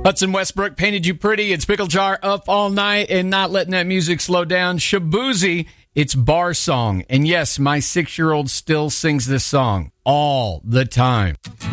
Hudson Westbrook, Painted You Pretty. It's Pickle Jar up all night and not letting that music slow down. Shaboozey, it's Bar Song. And yes, my 6-year-old still sings this song all the time.